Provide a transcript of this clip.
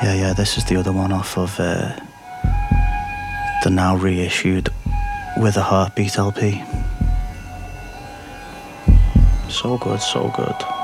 Yeah, this is the other one off of the now reissued With a Heartbeat LP. So good, so good.